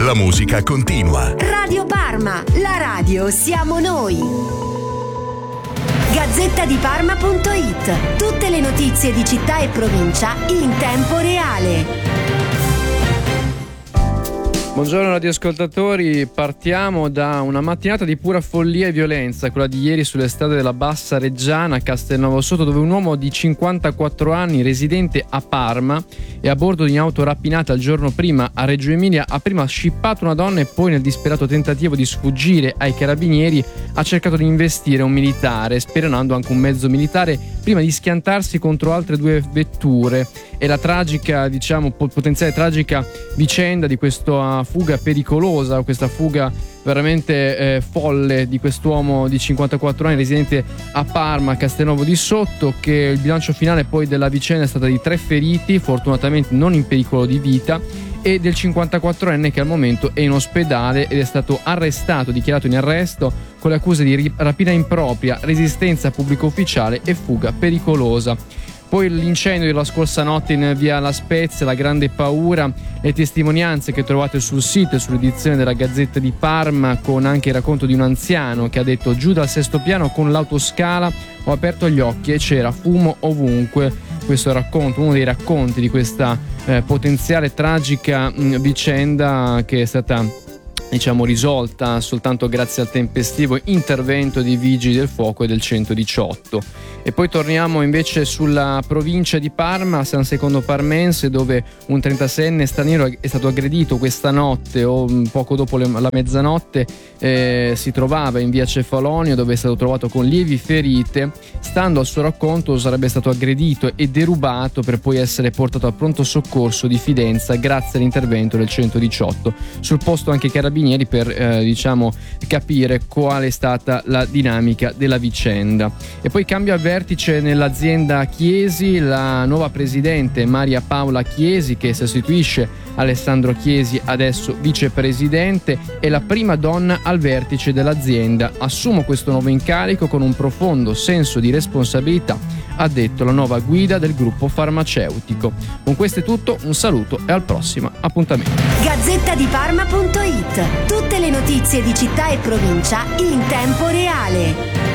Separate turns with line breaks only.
La musica continua.
Radio Parma, la radio siamo noi. Gazzettadiparma.it. Tutte le notizie di città e provincia in tempo reale.
Buongiorno radioascoltatori, partiamo da una mattinata di pura follia e violenza, quella di ieri sulle strade della Bassa Reggiana a Castelnuovo Sotto, dove un uomo di 54 anni residente a Parma e a bordo di un'auto rapinata il giorno prima a Reggio Emilia ha prima scippato una donna e poi, nel disperato tentativo di sfuggire ai carabinieri, ha cercato di investire un militare, speronando anche un mezzo militare, prima di schiantarsi contro altre due vetture. E la tragica, potenziale tragica vicenda di questa fuga pericolosa, questa fuga veramente folle di quest'uomo di 54 anni residente a Parma, Castelnuovo di Sotto, che il bilancio finale poi della vicenda è stata di 3 feriti, fortunatamente non in pericolo di vita, e del 54enne che al momento è in ospedale ed è stato arrestato, dichiarato in arresto con le accuse di rapina impropria, resistenza a pubblico ufficiale e fuga pericolosa. Poi l'incendio della scorsa notte in via La Spezia, la grande paura, le testimonianze che trovate sul sito e sull'edizione della Gazzetta di Parma, con anche il racconto di un anziano che ha detto: giù dal 6° piano con l'autoscala ho aperto gli occhi e c'era fumo ovunque. Questo racconto, uno dei racconti di questa potenziale tragica vicenda che è stata risolta soltanto grazie al tempestivo intervento dei vigili del fuoco e del 118. E poi torniamo invece sulla provincia di Parma, San Secondo Parmense, dove un 36enne straniero è stato aggredito questa notte o poco dopo la mezzanotte. Si trovava in via Cefalonio, dove è stato trovato con lievi ferite. Stando al suo racconto, sarebbe stato aggredito e derubato per poi essere portato al pronto soccorso di Fidenza grazie all'intervento del 118. Sul posto anche i carabinieri per capire qual è stata la dinamica della vicenda. E poi cambia il vertice nell'azienda Chiesi, la nuova presidente Maria Paola Chiesi, che sostituisce Alessandro Chiesi, adesso vicepresidente, è la prima donna al vertice dell'azienda. Assumo questo nuovo incarico con un profondo senso di responsabilità, ha detto la nuova guida del gruppo farmaceutico. Con questo è tutto, un saluto e al prossimo appuntamento.
Gazzettadiparma.it. Tutte le notizie di città e provincia in tempo reale.